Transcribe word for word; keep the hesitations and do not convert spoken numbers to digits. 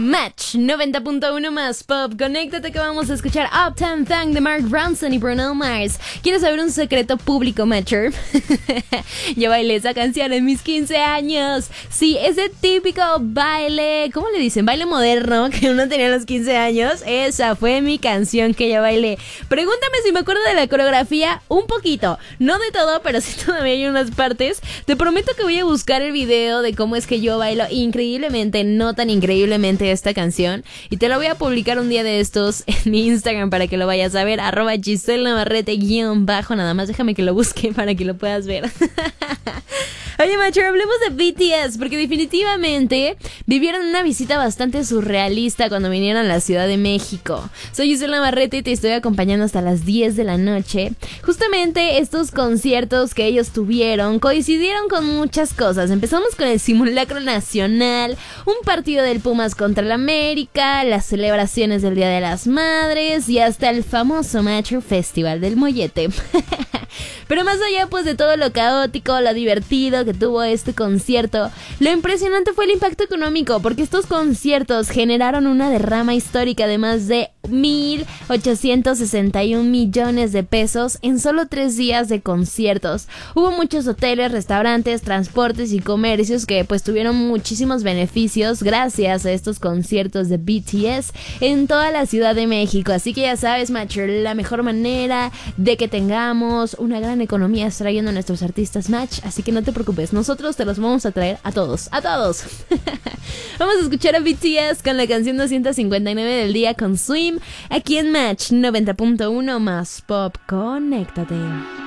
Match noventa punto uno más pop. Conéctate que vamos a escuchar Uptown Funk de Mark Ronson y Bruno Mars. ¿Quieres saber un secreto público, Matcher? Yo bailé esa canción en mis quince años. Sí, ese típico baile, ¿cómo le dicen? Baile moderno que uno tenía a los quince años. Esa fue mi canción que yo bailé. Pregúntame si me acuerdo de la coreografía un poquito. No de todo, pero sí todavía hay unas partes. Te prometo que voy a buscar el video de cómo es que yo bailo increíblemente, no tan increíblemente esta canción, y te lo voy a publicar un día de estos en mi Instagram para que lo vayas a ver, arroba Giselle Navarrete guión bajo, nada más déjame que lo busque para que lo puedas ver. Oye, macho, hablemos de B T S, porque definitivamente vivieron una visita bastante surrealista cuando vinieron a la Ciudad de México. Soy Giselle Navarrete y te estoy acompañando hasta las diez de la noche. Justamente estos conciertos que ellos tuvieron coincidieron con muchas cosas. Empezamos con el simulacro nacional, un partido del Pumas contra el América, las celebraciones del Día de las Madres y hasta el famoso Macho Festival del Mollete. Pero más allá pues de todo lo caótico, lo divertido que tuvo este concierto, lo impresionante fue el impacto económico, porque estos conciertos generaron una derrama histórica de más de mil ochocientos sesenta y un millones de pesos en solo tres días de conciertos. Hubo muchos hoteles, restaurantes, transportes y comercios que pues tuvieron muchísimos beneficios gracias a estos conciertos de B T S en toda la Ciudad de México. Así que ya sabes, macho, la mejor manera de que tengamos una gran economía es trayendo a nuestros artistas, match. Así que no te preocupes, nosotros te los vamos a traer a todos, a todos. Vamos a escuchar a B T S con la canción doscientos cincuenta y nueve del día con Swim, aquí en Match noventa punto uno más pop. Conéctate.